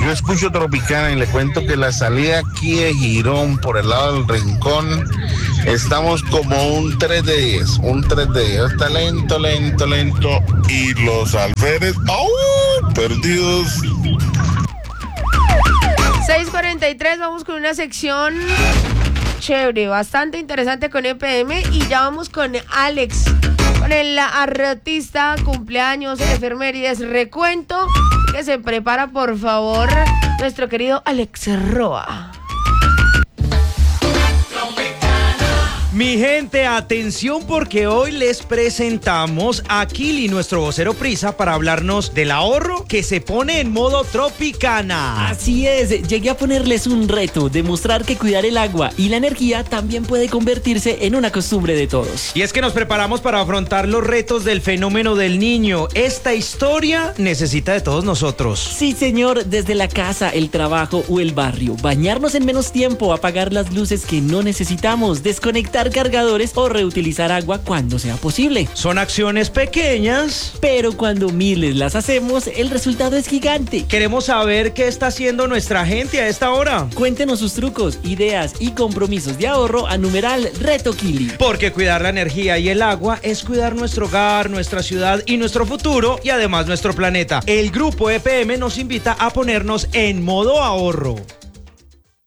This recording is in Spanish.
yo escucho Tropicana y le cuento que la salida aquí de Girón por el lado del Rincón, estamos como un 3 de 10, un 3 de 10. Está lento, lento, lento. Y los alférez, ¡au! Perdidos. 6:43, vamos con una sección chévere, bastante interesante con EPM y ya vamos con Alex, con el artista, cumpleaños, efemérides, recuento, que se prepara por favor nuestro querido Alex Roa. Mi gente, atención porque hoy les presentamos a Kili, nuestro vocero prisa, para hablarnos del ahorro que se pone en modo Tropicana. Así es, llegué a ponerles un reto, demostrar que cuidar el agua y la energía también puede convertirse en una costumbre de todos. Y es que nos preparamos para afrontar los retos del fenómeno del Niño. Esta historia necesita de todos nosotros. Sí, señor, desde la casa, el trabajo o el barrio. Bañarnos en menos tiempo, apagar las luces que no necesitamos, desconectar cargadores o reutilizar agua cuando sea posible. Son acciones pequeñas, pero cuando miles las hacemos, el resultado es gigante. Queremos saber qué está haciendo nuestra gente a esta hora. Cuéntenos sus trucos, ideas y compromisos de ahorro a numeral Reto Kili. Porque cuidar la energía y el agua es cuidar nuestro hogar, nuestra ciudad y nuestro futuro, y además nuestro planeta. El grupo EPM nos invita a ponernos en modo ahorro.